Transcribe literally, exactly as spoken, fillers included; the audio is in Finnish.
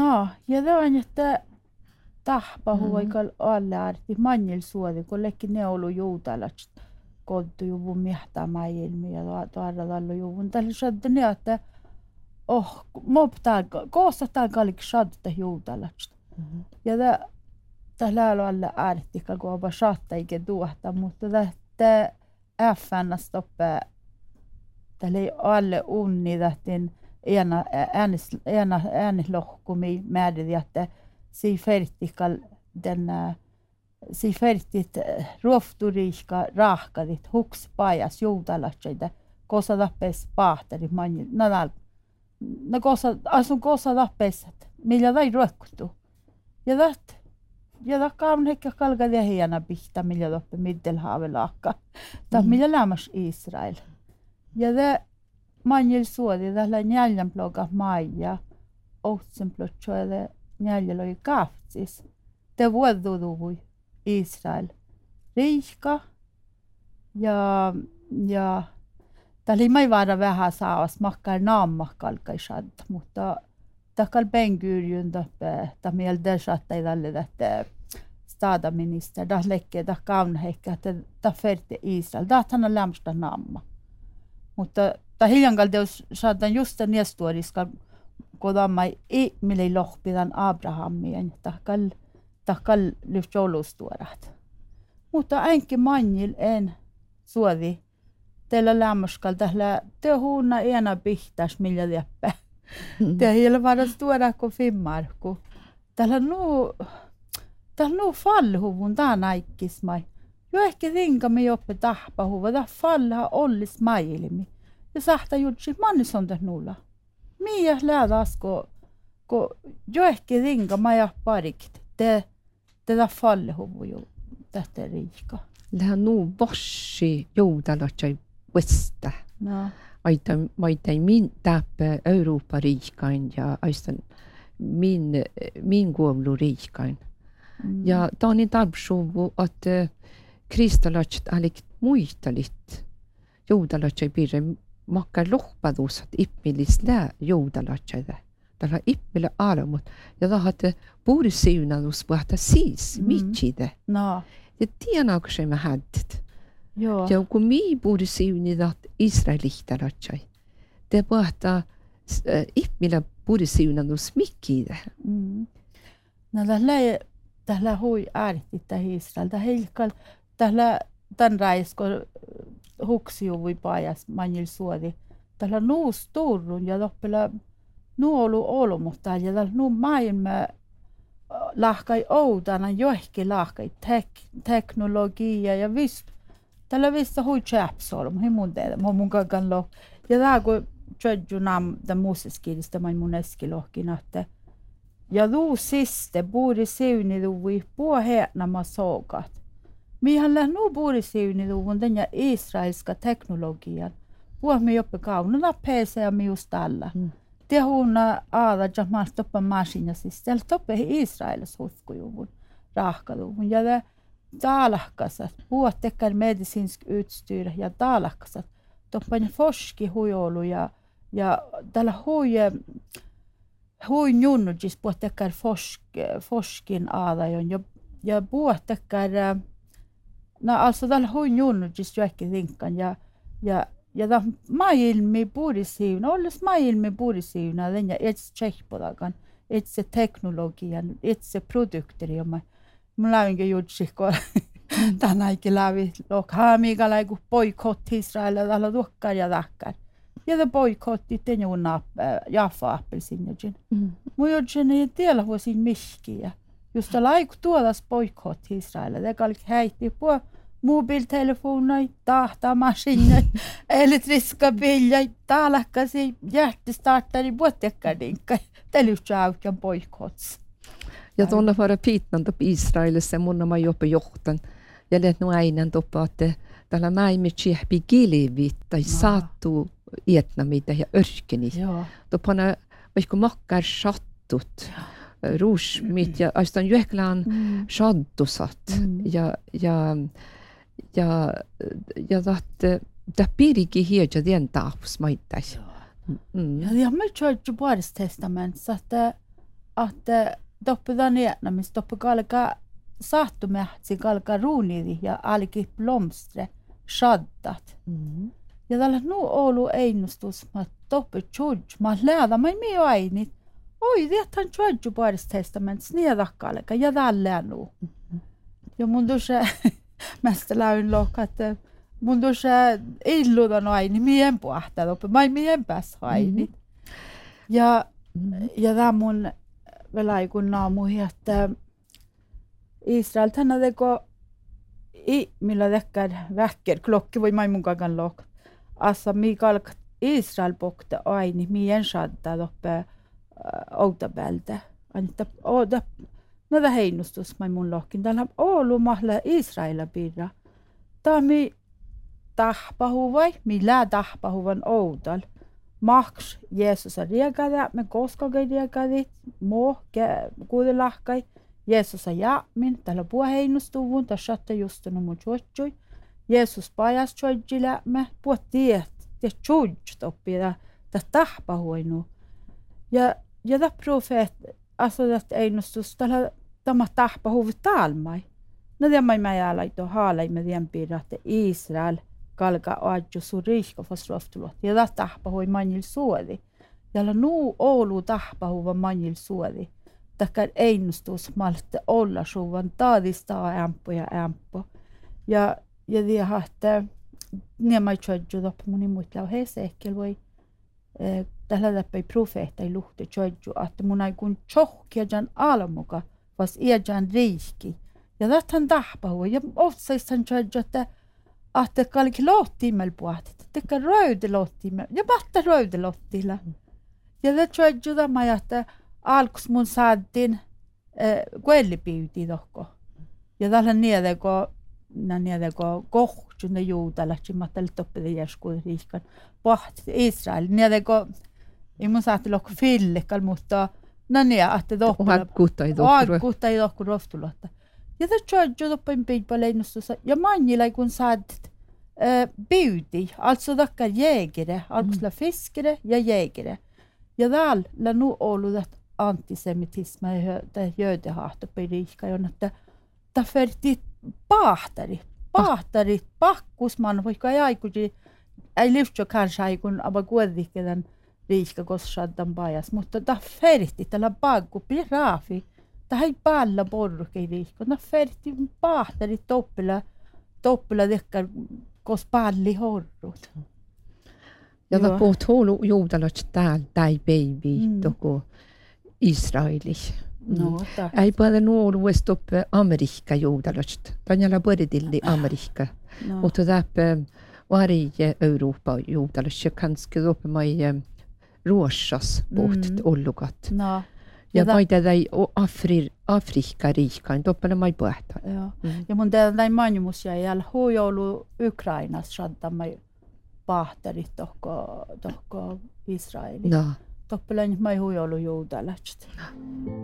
No, ja det on, että tahpa huikal alle arti manjil suodi, kun lekki ne olu juutalat koddu juvun miehtää ilmi ja tuoda tallu juvun. Tällä shadda ne, että oh, mob täällä, koossa täällä kallik shadda juutalat. Ja tällä alle arti, kun on shadda eikä tuohta, mutta tämä F N stoppaa tällä ei alle unni tähtin ena äänis ena äänislohkumi määrin, että si fertikal den si fertit ruofturiska rahkadit huks pajas juutalatseita kosa tappes pahtari manni nadal no kosa asun kosa tappes millä vai ruokkutu ja dat ja da kam hekka kalga de hiena pihta millä toppe middelhavelakka ta millä lämmas Israel ja de manjil suodi tällä njäljan ploga maija ohtsen plotchoile njäljellä oli kaftsis. Te vuoduduvui Israel. Riikka ja ja tällä ei vaara vähän saavas makkar naammakkalkai shad, mutta takal bengyrjun tappe ta mieltä shatta tälle että stadaminister da lekke da kaun hekka että ta ferte Israel. Da han lämsta naamma. Mutta ta hiljangal deus shadan just den historiska kodamai ei mille lohpidan Abrahamien takal takal lyftjolustuorat. Mutta ainakin manjil en suodi teillä lämmöskal tällä te huuna ena pihtas millä läppä. Te hiellä varas tuoda ko fimmarku. Tällä nu tällä nu fallhuvun tän aikis mai. Jo ehkä ringa me oppe tahpa huva da fallha ollis mailimi. Ja sahta jutsi manison täh nulla. Mia lädas ko ko jo ehkä ringa maja parikit. Te te fallehuvu jo tästä riikka. Lähän nu bossi joudalatsai vesta. No. Aita maita min täppä Eurooppa riikkain ja aistan min min kuovlu riikkain. Mm. Ja tani tarpsuvu että kristalatset alik muistalit joudalatsai pirre makkar lohpadusat ippilis lää joudalatsai. Tällä ippillä armut ja tahatte puuri siunadus puhta siis mm. mitchide. No. Ja tiedätkö se mä häddet. Joo. Ja kun mi puuri siunidat Israelihtalatjai. Te puhta äh, ippillä puuri siunadus mikkide. Mm. No tällä tällä hui ääritti tähän Israel. Tällä tällä tämän raisko huksiuvui pajas manjil suodi. Tällä nuus turrun ja loppella nu olu olumusta ja tällä nu maailma lahkai outana johonkin lahkai tek- teknologia ja vis tällä vissa hui chapsolum himun tehdä mun kakan lo ja tää kun tjödju nam den muusiskilista mai mun eskilohkin että ja tuu siste puuri siuni tuvui puo heernama sookat mihän lä nu puuri siuni tuvun tänä israelska teknologian puo me joppe kaunana pese ja mius tällä mm. Te huuna aada jamal toppa masina siis täällä toppe Israelissa huskujuvun rahkaluvun ja te taalahkasat puhut tekään medisinsk utstyr ja taalahkasat toppan forski huiolu ja ja tällä hui hui junnujis puhut tekään forsk forskin aada ja ja puhut tekään no alltså tällä hui junnujis jokin rinkan ja ja ja ta maailmi puurisiivna, olles maailmi puurisiivna, ja itse tsehpodagan, itse teknologian, itse produkteri, ja mä lävinkin jutsikko, tänäkin lävi, lokhaamiga läiku boikotti Israelilla, tällä tuokkar ja takkar. Ja te boikotti tenjuna Jaffa appelsinjojin. Mun jojin ei tiedä huosin mihkiä. Just läiku tuodas boikotti Israelilla, te kallik häitti puo, mobiltelefoner, datamaskiner, elektriska bilar, talakasi, hjärtstartare, båtteckardinka. Det lyfter ut en bojkotts. Ja tuolla vara piitnan top Israelissa mun ma jopa johtan. Ja let nu ainen toppa että tällä näimme tsihpi kilivit tai saattu Vietnamita ja örkenit. Toppana vaikka makkar sattut. Ruusmit ja aistan juhklaan shadtusat ja ja ja ja tahte ta piriki hiedja den taapus maittais. Mm. Ja ja me church boards testament så att että toppi da nietnamis, toppi kalka saattumähtsi, kalka ruunidi ja alki blomstre, shaddat. Mm. Ja tällä nu olu einustus, mä toppi tjudj, mä lähdä, mä ei ainit. Oi, tiethän tjudju paris testament, sniedakkalka, ja tällä nu. Ja mun tuossa, mästä läyn lohka, että mun tuossa illudan aini, mien puhtaa toppi, mä ei mien pääs ainit. Mm-hmm. Ja, mm-hmm. ja tämä mun velaikun naamuhi, että Israel tänä teko i millä tekkär väcker klokki voi mai mun kakan lok. Assa mi kalk Israel pokta aini mien shadda toppe outabältä. Anita oda nada heinustus mai mun lokkin. Täällä Oulu mahla Israela pirra. Tää mi tahpahu vai mi lää tahpahuvan outal. Maks Jeesus riekada me koskagai riekadit mo kuudelahkai. Jeesus ja min tällä puheinustuvun tässä te just no mun chochoi. Jeesus pajas chochila me puhtiet te choch toppia ta tahpa huinu. Ja ja ta profeet asodat einustus tällä tämä tahpa huvi talmai. No det mai mai ala to halai me dien pirate Israel kalka adju surishka fosroftulot. Ja ta tahpa hui manil suodi. Ja la nu Oulu tahpa huva manil suodi. Takkar einustus malte olla suvan taadista ämpö ja ämpö. Ja ja det että nämä tjodju dop muni muitlau hesekkel voi eh tällä läpi profeetta ei luhte tjodju että mun ei kun chohkia jan almuka vas iäjan riiski. Ja tähän tahpa huo ja oftsaistan tjodju että että kalki lohtimel puhtet. Tekka röde lohtimel ja patta röde lohtilla. Ja det tjodju tämä että alkus mun saatiin äh, kuellipiyti tohko. Ja tällä niedeko, nä niedeko kohtunne juutalla, että mä toppede jäskuun riikan. Pohti Israel, niedeko, ei mun saatiin lohko fillekal, mutta nä niä, että toppede. Oakkuutta ei tohko. Oakkuutta ei tohko roftulota. Ja tässä tjodju toppain piipaleinnustussa, ja manjilla kun saatit äh, piyti, alltså takkar jägere, alkusla mm. fiskere ja jägere. Ja täällä nu ollut antisemitismi ja jöödehahto periikka on, että tämä ferti pahtari, pahtari, pakkusman, vaikka ei aikuisi, ei lyhtsä kanssa aikun, aber kuitenkin riikka kossaddan pajas, mutta tämä ferti, tällä pakku, piraafi, tämä ei päällä porrukin riikka, tämä ferti pahtari toppila, toppila tekkar, kos palli horrut. Ja tämä puhut huolu juudalat täällä, tai baby, toko Israeli. No, ei paljon nuolu vuosi toppe Amerikka juudalat. Tänjällä puhuttiin Amerikka. Mutta tämä vari Eurooppa juudalat, ja kanske toppe mai ruossas puhut ollukat. No. Ja vaita tai Afrikka riikkaan, toppele mai puhta. Joo. Ja mun tehdään näin manjumus ja jäällä huijoulu Ukrainassa shaddamme pahterit tohko, tohko Israeli. No. Toppelen mai huijoulu juudalat.